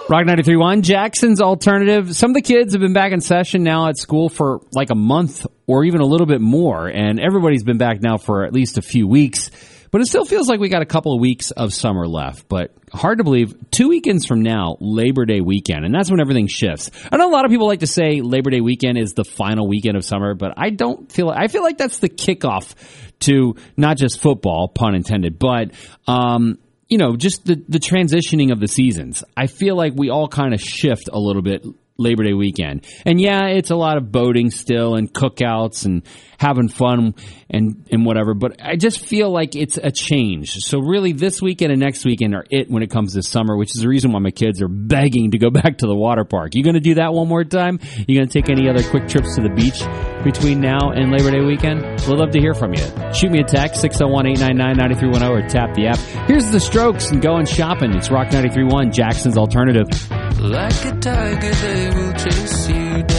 Rock 93.1, Jackson's Alternative. Some of the kids have been back in session now at school for like a month or even a little bit more, and everybody's been back now for at least a few weeks. But it still feels like we got a couple of weeks of summer left. But hard to believe, 2 weekends from now, Labor Day weekend, and that's when everything shifts. I know a lot of people like to say Labor Day weekend is the final weekend of summer, but I feel like that's the kickoff to not just football, pun intended, but just the transitioning of the seasons. I feel like we all kind of shift a little bit Labor Day weekend. And yeah, it's a lot of boating still and cookouts and having fun and whatever, but I just feel like it's a change. So really this weekend and next weekend are it when it comes to summer, which is the reason why my kids are begging to go back to the water park. You going to do that one more time? You going to take any other quick trips to the beach between now and Labor Day weekend? We'd love to hear from you. Shoot me a text, 601-899-9310, or tap the app. Here's the Strokes and Going Shopping. It's Rock 93.1, Jackson's Alternative. Like a tiger, they will chase you